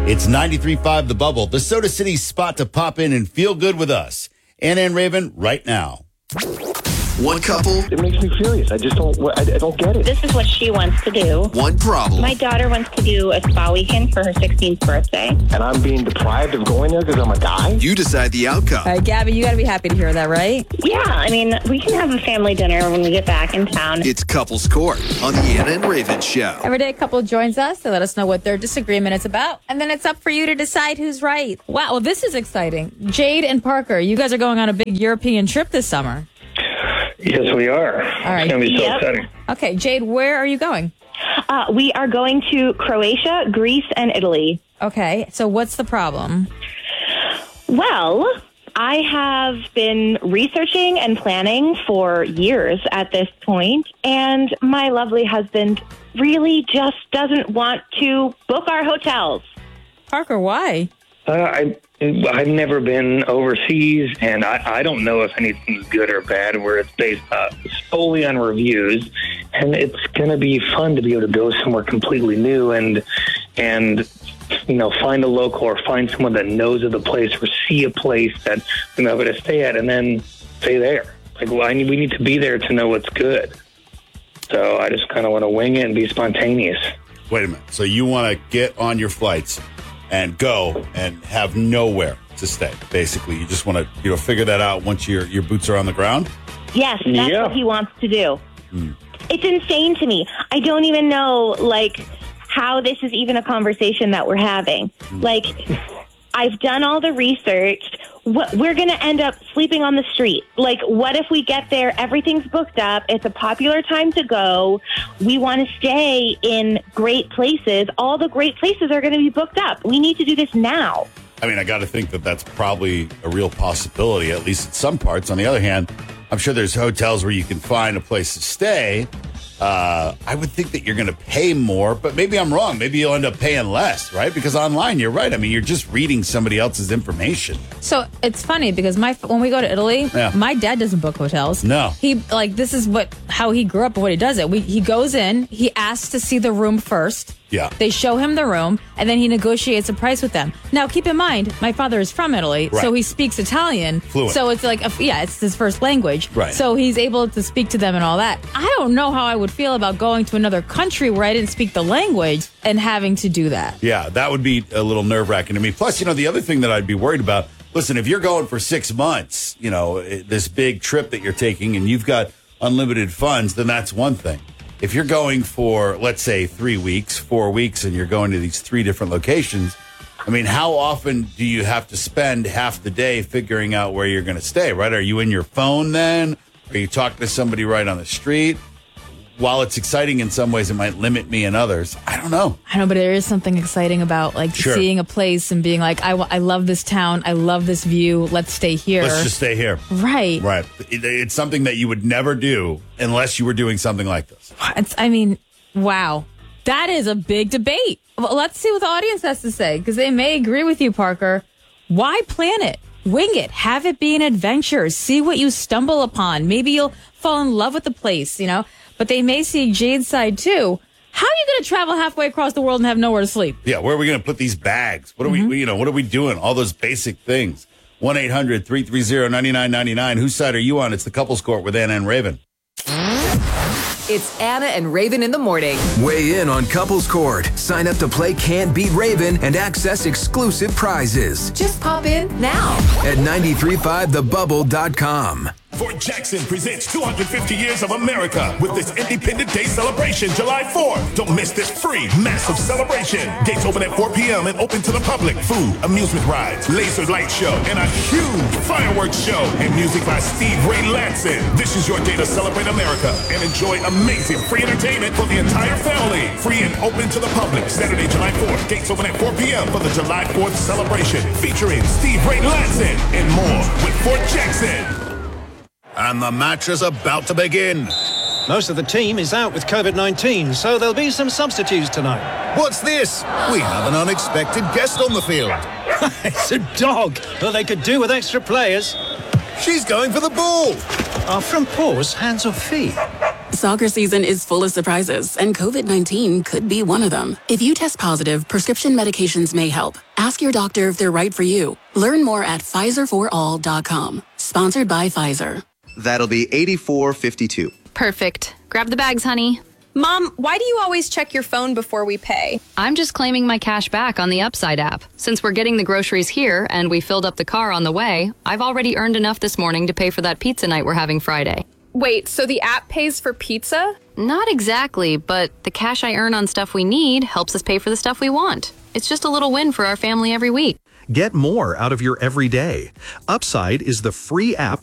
It's 93.5 The Bubble, the Soda City spot to pop in and feel good with us. Anna and Raven, right now. One couple. It makes me furious. I don't get it. This is what she wants to do. One problem. My daughter wants to do a spa weekend for her 16th birthday. And I'm being deprived of going there because I'm a guy? You decide the outcome. All right, Gabby, you got to be happy to hear that, right? Yeah, I mean, we can have a family dinner when we get back in town. It's Couples Court on the Anna and Raven Show. Every day a couple joins us to let us know what their disagreement is about. And then it's up for you to decide who's right. Wow, well, this is exciting. Jade and Parker, you guys are going on a big European trip this summer. Yes, we are. All right. It's going to be so Yep. exciting. Okay, Jade, where are you going? We are going to Croatia, Greece, and Italy. Okay, so what's the problem? Well, I have been researching and planning for years at this point, and my lovely husband really just doesn't want to book our hotels. Parker, why? I've never been overseas, and I don't know if anything's good or bad where it's based solely on reviews. And it's going to be fun to be able to go somewhere completely new and find a local or find someone that knows of the place or see a place that we're able to stay at and then stay there. We need to be there to know what's good. So I just kind of want to wing it and be spontaneous. Wait a minute. So you want to get on your flights and go and have nowhere to stay, basically. You just want to figure that out once your boots are on the ground? Yes, that's what he wants to do. It's insane to me. I don't even know, how this is even a conversation that we're having. I've done all the research. We're going to end up sleeping on the street. What if we get there, everything's booked up, it's a popular time to go, we want to stay in great places, all the great places are going to be booked up. We need to do this now. I mean, I got to think that that's probably a real possibility, at least in some parts. On the other hand, I'm sure there's hotels where you can find a place to stay. I would think that you're going to pay more, but maybe I'm wrong. Maybe you'll end up paying less, right? Because online, you're right. I mean, you're just reading somebody else's information. So it's funny because when we go to Italy, my dad doesn't book hotels. No. He this is how he grew up and what he does it. He goes in, he asks to see the room first. Yeah. They show him the room, and then he negotiates a price with them. Now, keep in mind, my father is from Italy, so he speaks Italian. Fluent. So it's it's his first language. Right. So he's able to speak to them and all that. I don't know how I would feel about going to another country where I didn't speak the language and having to do that. Yeah, that would be a little nerve-wracking to me. Plus, the other thing that I'd be worried about, listen, if you're going for 6 months, this big trip that you're taking and you've got unlimited funds, then that's one thing. If you're going for, let's say, 3 weeks, 4 weeks, and you're going to these 3 different locations, I mean, how often do you have to spend half the day figuring out where you're going to stay, right? Are you in your phone then? Are you talking to somebody right on the street? While it's exciting in some ways, it might limit me in others. I don't know. I know, but there is something exciting about seeing a place and being like, I love this town. I love this view. Let's stay here. Let's just stay here. Right. Right. It's something that you would never do unless you were doing something like this. Wow. That is a big debate. Well, let's see what the audience has to say, because they may agree with you, Parker. Why plan it? Wing it. Have it be an adventure. See what you stumble upon. Maybe you'll fall in love with the place, But they may see Jade's side, too. How are you going to travel halfway across the world and have nowhere to sleep? Yeah, where are we going to put these bags? What are what are we doing? All those basic things. 1-800-330-9999. Whose side are you on? It's the Couples Court with Anna and Raven. It's Anna and Raven in the morning. Weigh in on Couples Court. Sign up to play Can't Beat Raven and access exclusive prizes Just pop in now at 935thebubble.com. Fort Jackson presents 250 Years of America with this Independence Day celebration July 4th. Don't miss this free, massive celebration. Gates open at 4 p.m. and open to the public. Food, amusement rides, laser light show, and a huge fireworks show. And music by Steve Ray Latson. This is your day to celebrate America and enjoy amazing free entertainment for the entire family. Free and open to the public. Saturday, July 4th. Gates open at 4 p.m. for the July 4th celebration. Featuring Steve Ray Latson and more with Fort Jackson. And the match is about to begin. Most of the team is out with COVID-19, so there'll be some substitutes tonight. What's this? We have an unexpected guest on the field. It's a dog. Well, they could do with extra players. She's going for the ball. Are front paws hands or feet? Soccer season is full of surprises, and COVID-19 could be one of them. If you test positive, prescription medications may help. Ask your doctor if they're right for you. Learn more at PfizerForAll.com. Sponsored by Pfizer. That'll be $84.52. Perfect. Grab the bags, honey. Mom, why do you always check your phone before we pay? I'm just claiming my cash back on the Upside app. Since we're getting the groceries here and we filled up the car on the way, I've already earned enough this morning to pay for that pizza night we're having Friday. Wait, so the app pays for pizza? Not exactly, but the cash I earn on stuff we need helps us pay for the stuff we want. It's just a little win for our family every week. Get more out of your everyday. Upside is the free app